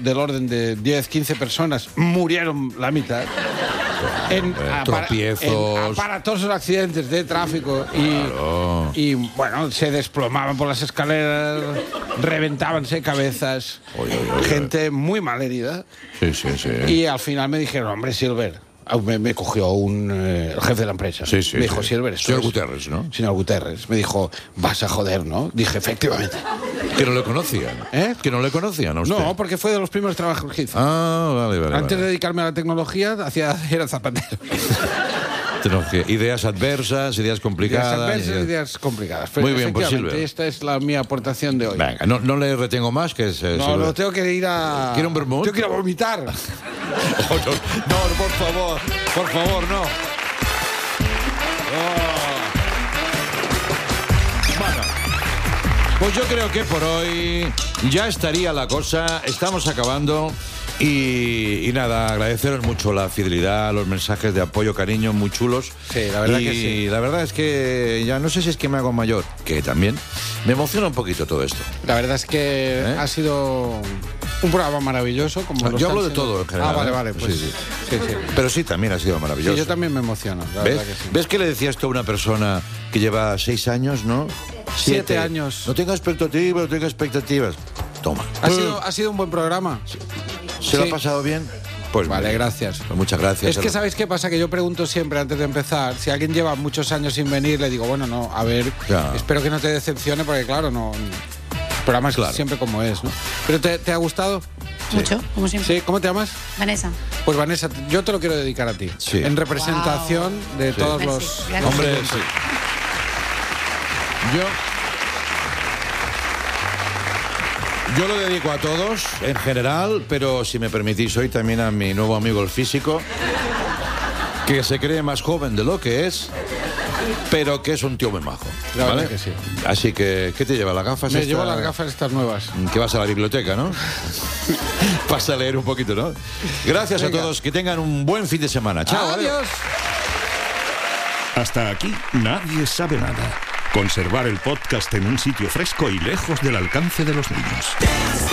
del orden de 10, 15 personas murieron la mitad. En aparatosos accidentes de tráfico y bueno, se desplomaban por las escaleras, reventábanse cabezas, gente muy mal herida. Sí. Y al final me dijeron, hombre, Silver, me cogió el jefe de la empresa. Sí, me dijo, Silver, señor Guterres, ¿no? Señor Guterres. Me dijo, vas a joder, ¿no? Dije, efectivamente. Que no le conocían. Que no le conocían a usted. No, porque fue de los primeros trabajos que hizo. Vale. Antes de dedicarme a la tecnología, era zapatero. Ideas adversas, ideas complicadas. Ideas complicadas. Pero muy bien, pues Silver. Esta es mi aportación de hoy. Venga, no le retengo más, que es... no, tengo que ir a... ¿Quiere un vermut? Tengo que ir a vomitar. No, por favor, no. Bueno, pues yo creo que por hoy ya estaría la cosa. Estamos acabando. Y nada, agradeceros mucho la fidelidad, los mensajes de apoyo, cariño, muy chulos. Sí, la verdad que sí. Y la verdad es que ya no sé si es que me hago mayor, que también me emociona un poquito todo esto. La verdad es que ha sido un programa maravilloso. Como yo hablo de todo en general. Vale, pues sí. Pero sí, también ha sido maravilloso. Sí, yo también me emociono, la ¿Ves? verdad que sí. ¿Ves que le decía esto a una persona que lleva 6 años, ¿no? 7 años. No tenga expectativas. Toma. Ha sido un buen programa. ¿Se lo ha pasado bien? Pues vale, gracias. Pues muchas gracias. Es que ¿sabéis qué pasa? Que yo pregunto siempre antes de empezar, si alguien lleva muchos años sin venir, le digo, bueno, no, a ver, espero que no te decepcione, porque claro, no... El programa es siempre como es, ¿no? ¿Pero te ha gustado? Mucho, como siempre. ¿Sí? ¿Cómo te llamas? Vanessa. Pues Vanessa, yo te lo quiero dedicar a ti. Sí. En representación de todos los... Gracias. Hombre, sí. Yo lo dedico a todos, en general, pero si me permitís hoy también a mi nuevo amigo el físico, que se cree más joven de lo que es, pero que es un tío muy majo. La ¿vale? verdad que sí. Así que, ¿qué te lleva? ¿Las gafas? Me llevo las gafas estas nuevas. Que vas a la biblioteca, ¿no? Vas a leer un poquito, ¿no? Gracias a todos, que tengan un buen fin de semana. Chao. Adiós. Hasta aquí nadie sabe nada. Conservar el podcast en un sitio fresco y lejos del alcance de los niños.